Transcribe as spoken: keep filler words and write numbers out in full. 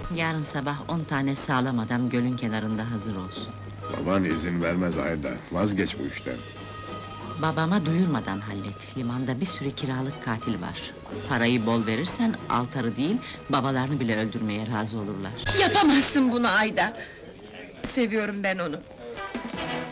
Yarın sabah on tane sağlam adam gölün kenarında hazır olsun. Baban izin vermez Ayda, vazgeç bu işten. Babama duyurmadan hallet, limanda bir sürü kiralık katil var. Parayı bol verirsen, altarı değil, babalarını bile öldürmeye razı olurlar. Yapamazsın bunu Ayda! Seviyorum ben onu!